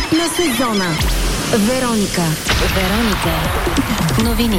Хитът на сезона. Вероника. Новини.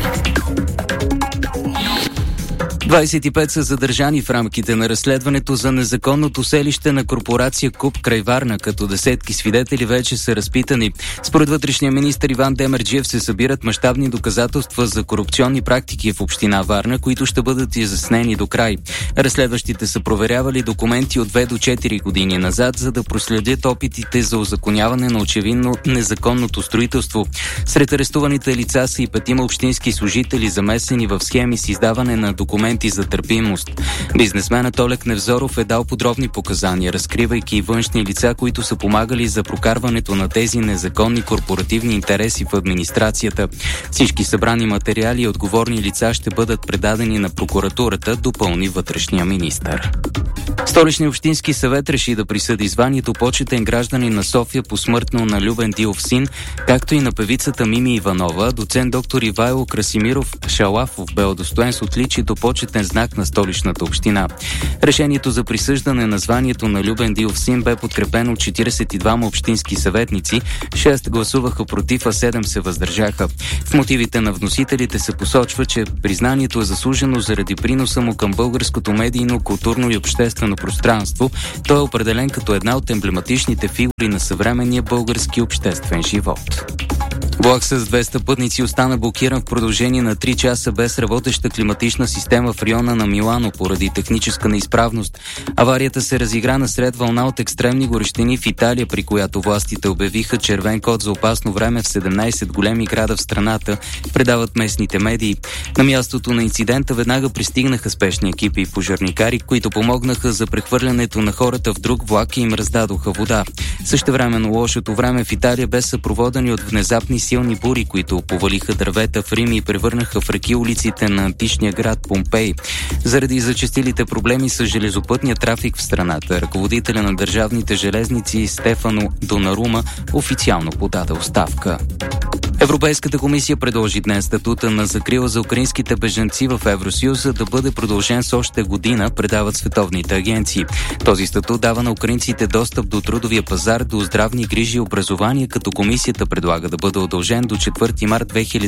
25 са задържани в рамките на разследването за незаконното селище на корпорация КУП край Варна, като десетки свидетели вече са разпитани. Според вътрешния министър Иван Демерджиев се събират мащабни доказателства за корупционни практики в община Варна, които ще бъдат изяснени до край. Разследващите са проверявали документи от 2 до 4 години назад, за да проследят опитите за узаконяване на очевидно незаконното строителство. Сред арестуваните лица са и 5 общински служители, замесени в схеми с издаване на документи за търпимост. Бизнесменът Олег Невзоров е дал подробни показания, разкривайки външни лица, които са помагали за прокарването на тези незаконни корпоративни интереси в администрацията. Всички събрани материали и отговорни лица ще бъдат предадени на прокуратурата, допълни вътрешния министър. Столичният общински съвет реши да присъди званието почетен гражданин на София посмъртно на Любен Дилов син, както и на певицата Мими Иванова. Доцент доктор Ивайло Красимиров Шалафов бе удостоен с отличието почетен знак на Столичната община. Решението за присъждане на званието на Любен Дилов син бе подкрепено от 42 общински съветници, 6 гласуваха против, а 7 се въздържаха. В мотивите на вносителите се посочва, че признанието е заслужено заради приноса му към българското медийно, културно и обществено пространство. Той е определен като една от емблематичните фигури на съвременния български обществен живот. Влак с 200 пътници остана блокиран в продължение на 3 часа без работеща климатична система в района на Милано поради техническа неизправност. Аварията се разигра насред вълна от екстремни горещини в Италия, при която властите обявиха червен код за опасно време в 17 големи града в страната, предават местните медии. На мястото на инцидента веднага пристигнаха спешни екипи и пожарникари, които помогнаха за прехвърлянето на хората в друг влак и им раздадоха вода. Същевременно лошото време в Италия бе съпроводени от внезапни силни бури, които повалиха дървета в Рим и превърнаха в реки улиците на античния град Помпей. Заради зачестилите проблеми с железопътния трафик в страната, ръководителя на държавните железници Стефано Донарума официално подаде оставка. Европейската комисия предложи днес статута на закрила за украинските бежанци в Евросъюза да бъде продължен с още година, предават световните агенции. Този статут дава на украинците достъп до трудовия пазар, до здравни грижи и образование, като комисията предлага да бъде удължен до 4 март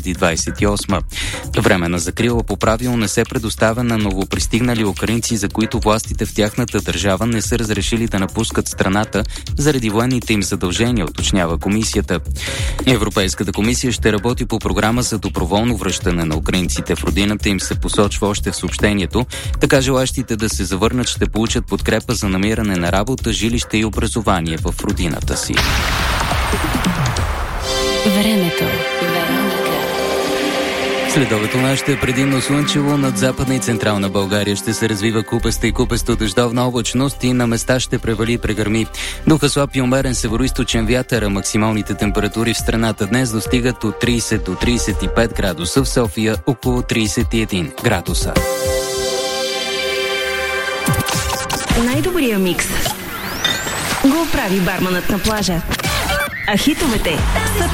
2028. Временна закрила по правило не се предоставя на новопристигнали украинци, за които властите в тяхната държава не са разрешили да напускат страната заради военните им задължения, уточнява комисията. Европейската комисия ще работи по програма за доброволно връщане на украинците в родината им, се посочва още в съобщението. Така желащите да се завърнат ще получат подкрепа за намиране на работа, жилище и образование в родината си. Времето. Следобедно ще е предимно слънчево, над Западна и Централна България ще се развива купеста и купесто дъждовна облачност и на места ще превали и прегърми. Духа слаб и умерен североизточен вятър, а максималните температури в страната днес достигат от 30 до 35 градуса, в София около 31 градуса. Най-добрия микс го прави барманът на плажа. А хитовете са